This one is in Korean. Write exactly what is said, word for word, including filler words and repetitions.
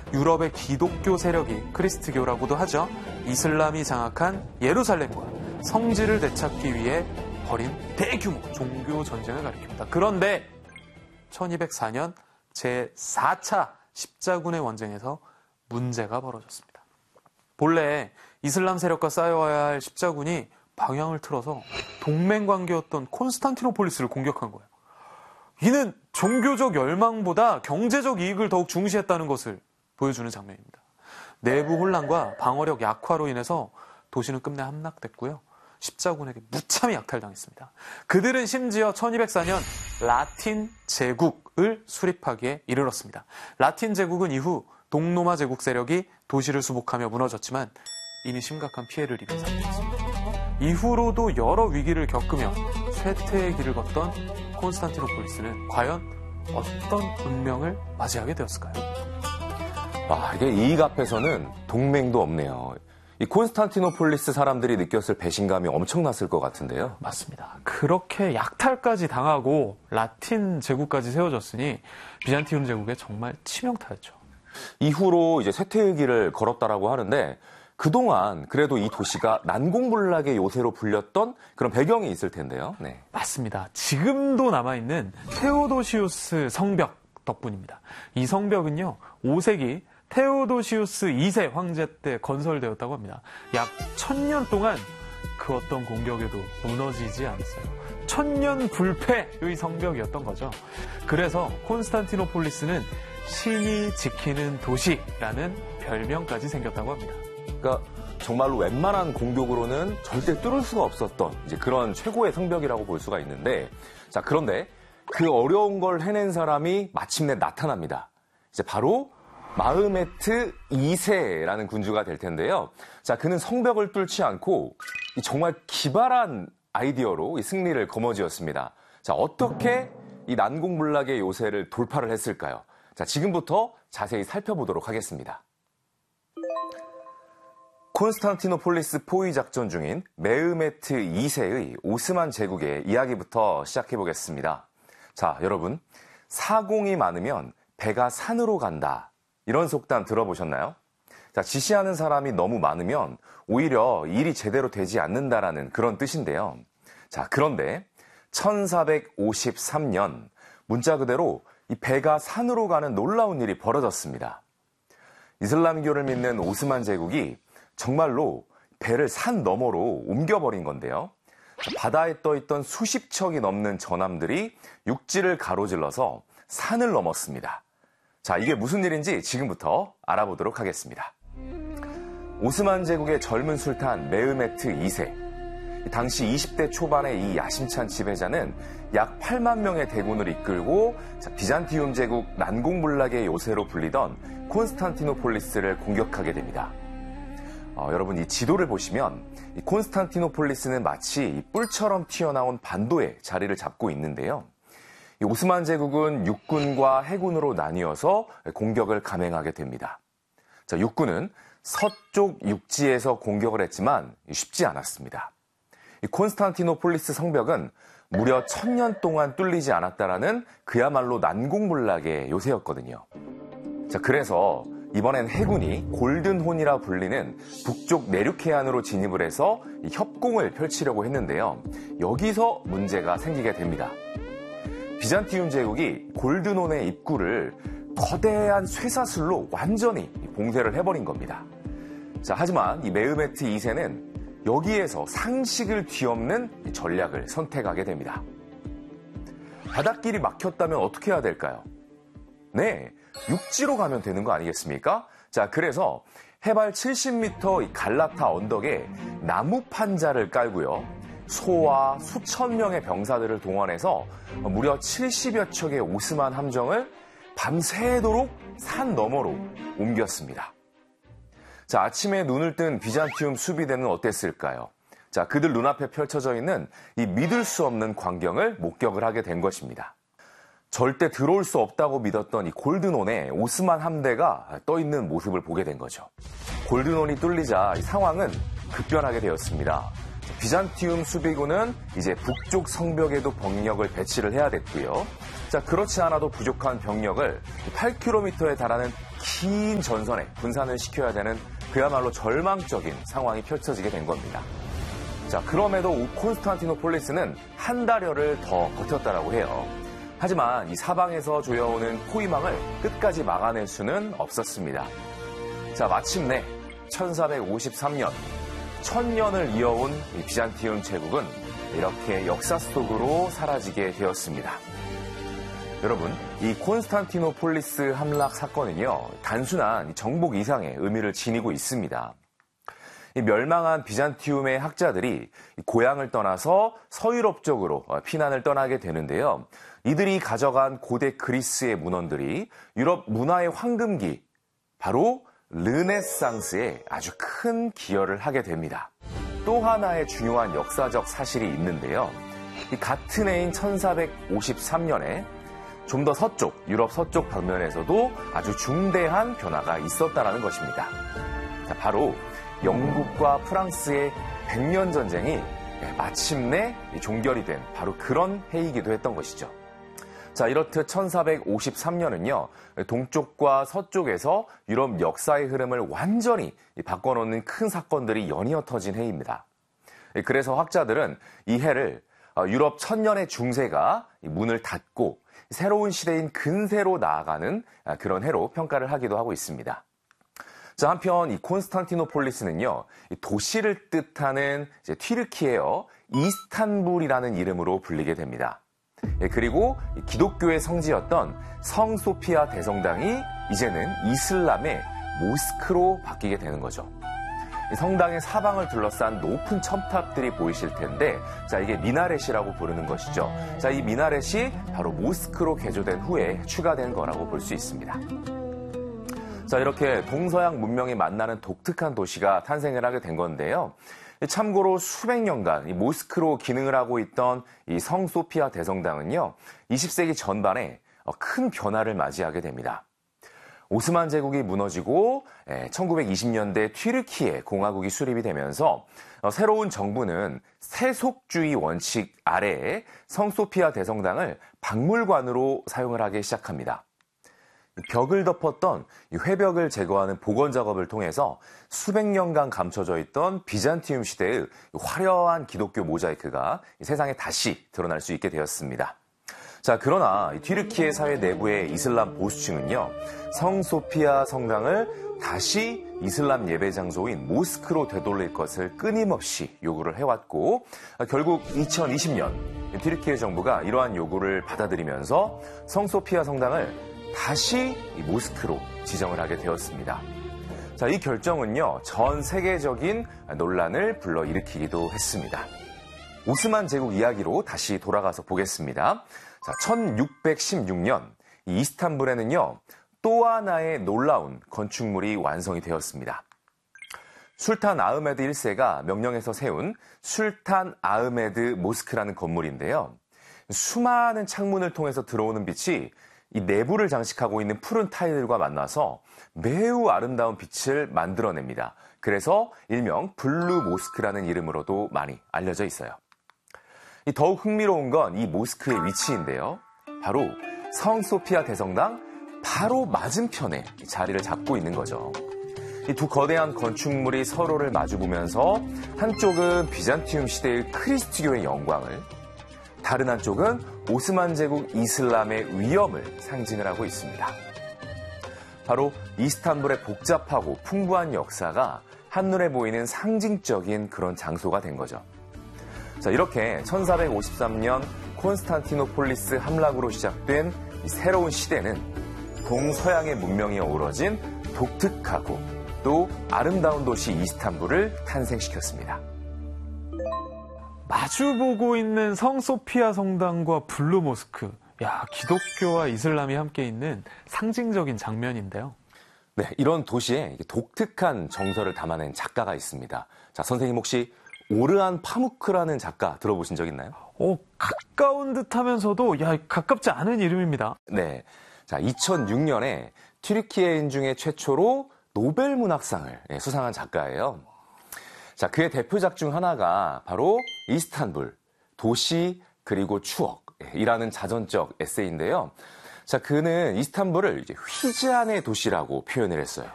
유럽의 기독교 세력이 크리스트교라고도 하죠. 이슬람이 장악한 예루살렘과 성지를 되찾기 위해 벌인 대규모 종교 전쟁을 가리킵니다. 그런데 천이백사 년 제사 차 십자군의 원쟁에서 문제가 벌어졌습니다. 본래 이슬람 세력과 싸워야 할 십자군이 방향을 틀어서 동맹관계였던 콘스탄티노폴리스를 공격한 거예요. 이는 종교적 열망보다 경제적 이익을 더욱 중시했다는 것을 보여주는 장면입니다. 내부 혼란과 방어력 약화로 인해서 도시는 끝내 함락됐고요. 십자군에게 무참히 약탈당했습니다. 그들은 심지어 천이백사 년 라틴 제국을 수립하기에 이르렀습니다. 라틴 제국은 이후 동로마 제국 세력이 도시를 수복하며 무너졌지만 이미 심각한 피해를 입은 상태였습니다. 이후로도 여러 위기를 겪으며 쇠퇴의 길을 걷던 콘스탄티노폴리스는 과연 어떤 운명을 맞이하게 되었을까요? 아, 이게 이익 앞에서는 동맹도 없네요. 이 콘스탄티노폴리스 사람들이 느꼈을 배신감이 엄청났을 것 같은데요. 맞습니다. 그렇게 약탈까지 당하고 라틴 제국까지 세워졌으니 비잔티움 제국의 정말 치명타였죠. 이후로 이제 쇠퇴의 길을 걸었다라고 하는데 그동안 그래도 이 도시가 난공불락의 요새로 불렸던 그런 배경이 있을 텐데요. 네. 맞습니다. 지금도 남아있는 테오도시우스 성벽 덕분입니다. 이 성벽은요, 오 세기 테오도시우스 이 세 황제 때 건설되었다고 합니다. 약 천년 동안 그 어떤 공격에도 무너지지 않았어요. 천년 불패의 성벽이었던 거죠. 그래서 콘스탄티노폴리스는 신이 지키는 도시라는 별명까지 생겼다고 합니다. 그러니까 정말로 웬만한 공격으로는 절대 뚫을 수가 없었던 이제 그런 최고의 성벽이라고 볼 수가 있는데, 자, 그런데 그 어려운 걸 해낸 사람이 마침내 나타납니다. 이제 바로 마흐메트 이 세라는 군주가 될 텐데요. 자, 그는 성벽을 뚫지 않고 정말 기발한 아이디어로 이 승리를 거머쥐었습니다. 자, 어떻게 이 난공불락의 요새를 돌파를 했을까요? 자, 지금부터 자세히 살펴보도록 하겠습니다. 콘스탄티노폴리스 포위 작전 중인 메흐메트 이 세의 오스만 제국의 이야기부터 시작해보겠습니다. 자, 여러분, 사공이 많으면 배가 산으로 간다. 이런 속담 들어보셨나요? 자, 지시하는 사람이 너무 많으면 오히려 일이 제대로 되지 않는다라는 그런 뜻인데요. 자, 그런데 천사백오십삼 년 문자 그대로 이 배가 산으로 가는 놀라운 일이 벌어졌습니다. 이슬람교를 믿는 오스만 제국이 정말로 배를 산 너머로 옮겨버린 건데요. 바다에 떠있던 수십 척이 넘는 전함들이 육지를 가로질러서 산을 넘었습니다. 자, 이게 무슨 일인지 지금부터 알아보도록 하겠습니다. 오스만 제국의 젊은 술탄 메흐메트 이 세. 당시 이십 대 초반의 이 야심찬 지배자는 약 팔만 명의 대군을 이끌고 비잔티움 제국 난공불락의 요새로 불리던 콘스탄티노폴리스를 공격하게 됩니다. 어, 여러분, 이 지도를 보시면 이 콘스탄티노폴리스는 마치 이 뿔처럼 튀어나온 반도에 자리를 잡고 있는데요. 이 오스만 제국은 육군과 해군으로 나뉘어서 공격을 감행하게 됩니다. 자, 육군은 서쪽 육지에서 공격을 했지만 쉽지 않았습니다. 이 콘스탄티노폴리스 성벽은 무려 천년 동안 뚫리지 않았다라는 그야말로 난공불락의 요새였거든요. 자, 그래서 이번엔 해군이 골든혼이라 불리는 북쪽 내륙 해안으로 진입을 해서 협공을 펼치려고 했는데요. 여기서 문제가 생기게 됩니다. 비잔티움 제국이 골든혼의 입구를 거대한 쇠사슬로 완전히 봉쇄를 해버린 겁니다. 자, 하지만 이 메흐메트 이 세는 여기에서 상식을 뒤엎는 전략을 선택하게 됩니다. 바닷길이 막혔다면 어떻게 해야 될까요? 네, 육지로 가면 되는 거 아니겠습니까? 자, 그래서 해발 칠십 미터 이 갈라타 언덕에 나무 판자를 깔고요. 소와 수천 명의 병사들을 동원해서 무려 칠십여 척의 오스만 함정을 밤새도록 산 너머로 옮겼습니다. 자, 아침에 눈을 뜬 비잔티움 수비대는 어땠을까요? 자, 그들 눈앞에 펼쳐져 있는 이 믿을 수 없는 광경을 목격을 하게 된 것입니다. 절대 들어올 수 없다고 믿었던 이 골든혼에 오스만 함대가 떠있는 모습을 보게 된 거죠. 골든혼이 뚫리자 이 상황은 급변하게 되었습니다. 비잔티움 수비군은 이제 북쪽 성벽에도 병력을 배치를 해야 됐고요. 자, 그렇지 않아도 부족한 병력을 팔 킬로미터에 달하는 긴 전선에 분산을 시켜야 되는 그야말로 절망적인 상황이 펼쳐지게 된 겁니다. 자, 그럼에도 콘스탄티노폴리스는 한 달여를 더 버텼다라고 해요. 하지만 이 사방에서 조여오는 포위망을 끝까지 막아낼 수는 없었습니다. 자, 마침내 천사백오십삼 년, 천년을 이어온 이 비잔티움 제국은 이렇게 역사 속으로 사라지게 되었습니다. 여러분, 이 콘스탄티노폴리스 함락 사건은요, 단순한 정복 이상의 의미를 지니고 있습니다. 이 멸망한 비잔티움의 학자들이 고향을 떠나서 서유럽 쪽으로 피난을 떠나게 되는데요. 이들이 가져간 고대 그리스의 문헌들이 유럽 문화의 황금기, 바로 르네상스에 아주 큰 기여를 하게 됩니다. 또 하나의 중요한 역사적 사실이 있는데요. 이 같은 해인 천사백오십삼 년에 좀 더 서쪽, 유럽 서쪽 방면에서도 아주 중대한 변화가 있었다는 것입니다. 자, 바로 영국과 프랑스의 백년 전쟁이 마침내 종결이 된 바로 그런 해이기도 했던 것이죠. 자, 이렇듯 천사백오십삼 년은요, 동쪽과 서쪽에서 유럽 역사의 흐름을 완전히 바꿔놓는 큰 사건들이 연이어 터진 해입니다. 그래서 학자들은 이 해를 유럽 천년의 중세가 문을 닫고 새로운 시대인 근세로 나아가는 그런 해로 평가를 하기도 하고 있습니다. 자, 한편 이 콘스탄티노폴리스는요, 도시를 뜻하는 이제 튀르키예어 이스탄불이라는 이름으로 불리게 됩니다. 예, 그리고 기독교의 성지였던 성소피아 대성당이 이제는 이슬람의 모스크로 바뀌게 되는 거죠. 성당의 사방을 둘러싼 높은 첨탑들이 보이실 텐데, 자, 이게 미나렛이라고 부르는 것이죠. 자, 이 미나렛이 바로 모스크로 개조된 후에 추가된 거라고 볼 수 있습니다. 자, 이렇게 동서양 문명이 만나는 독특한 도시가 탄생을 하게 된 건데요. 참고로 수백 년간 이 모스크로 기능을 하고 있던 이 성소피아 대성당은요, 이십 세기 전반에 큰 변화를 맞이하게 됩니다. 오스만 제국이 무너지고 천구백이십 년대 튀르키예 공화국이 수립이 되면서 새로운 정부는 세속주의 원칙 아래에 성소피아 대성당을 박물관으로 사용을 하기 시작합니다. 벽을 덮었던 회벽을 제거하는 복원 작업을 통해서 수백 년간 감춰져 있던 비잔티움 시대의 화려한 기독교 모자이크가 세상에 다시 드러날 수 있게 되었습니다. 자, 그러나 튀르키예 사회 내부의 이슬람 보수층은요, 성소피아 성당을 다시 이슬람 예배 장소인 모스크로 되돌릴 것을 끊임없이 요구를 해왔고, 결국 이천이십 년 튀르키예 정부가 이러한 요구를 받아들이면서 성소피아 성당을 다시 모스크로 지정을 하게 되었습니다. 자, 이 결정은요, 전 세계적인 논란을 불러일으키기도 했습니다. 오스만 제국 이야기로 다시 돌아가서 보겠습니다. 자, 천육백십육 년 이스탄불에는요, 또 하나의 놀라운 건축물이 완성이 되었습니다. 술탄 아흐메드 일 세가 명령해서 세운 술탄 아흐메드 모스크라는 건물인데요. 수많은 창문을 통해서 들어오는 빛이 이 내부를 장식하고 있는 푸른 타일들과 만나서 매우 아름다운 빛을 만들어냅니다. 그래서 일명 블루 모스크라는 이름으로도 많이 알려져 있어요. 더욱 흥미로운 건 이 모스크의 위치인데요. 바로 성소피아 대성당 바로 맞은편에 자리를 잡고 있는 거죠. 이 두 거대한 건축물이 서로를 마주보면서 한쪽은 비잔티움 시대의 크리스트교의 영광을, 다른 한쪽은 오스만 제국 이슬람의 위엄을 상징을 하고 있습니다. 바로 이스탄불의 복잡하고 풍부한 역사가 한눈에 보이는 상징적인 그런 장소가 된 거죠. 자, 이렇게 천사백오십삼 년 콘스탄티노폴리스 함락으로 시작된 이 새로운 시대는 동서양의 문명이 어우러진 독특하고 또 아름다운 도시 이스탄불을 탄생시켰습니다. 마주보고 있는 성소피아 성당과 블루 모스크. 야, 기독교와 이슬람이 함께 있는 상징적인 장면인데요. 네, 이런 도시에 독특한 정서를 담아낸 작가가 있습니다. 자, 선생님 혹시 오르한 파무크라는 작가 들어보신 적 있나요? 어, 가까운 듯 하면서도, 야, 가깝지 않은 이름입니다. 네. 자, 이천육 년에 튀르키예인 중에 최초로 노벨 문학상을 수상한 작가예요. 자, 그의 대표작 중 하나가 바로 이스탄불, 도시 그리고 추억이라는 자전적 에세이인데요. 자, 그는 이스탄불을 이제 휘즈안의 도시라고 표현을 했어요.